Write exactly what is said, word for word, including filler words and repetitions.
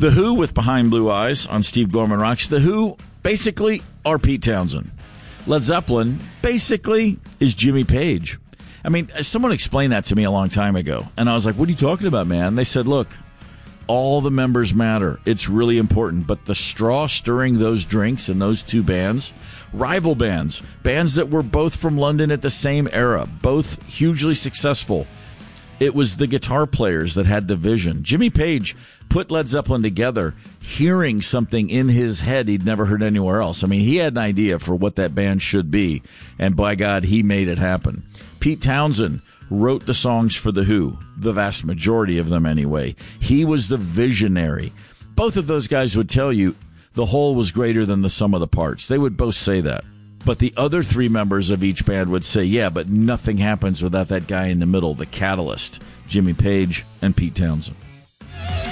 The Who with Behind Blue Eyes on Steve Gorman Rocks. The Who basically are Pete Townsend. Led Zeppelin basically is Jimmy Page. I mean, someone explained that to me a long time ago, and I was like, what are you talking about, man? They said, look, all the members matter. It's really important. But the straw stirring those drinks in those two bands, rival bands, bands that were both from London at the same era, both hugely successful, it was the guitar players that had the vision. Jimmy Page put Led Zeppelin together, hearing something in his head he'd never heard anywhere else. I mean, he had an idea for what that band should be, and by God, he made it happen. Pete Townsend wrote the songs for The Who, the vast majority of them anyway. He was the visionary. Both of those guys would tell you the whole was greater than the sum of the parts. They would both say that. But the other three members of each band would say, yeah, but nothing happens without that guy in the middle, the catalyst, Jimmy Page and Pete Townsend.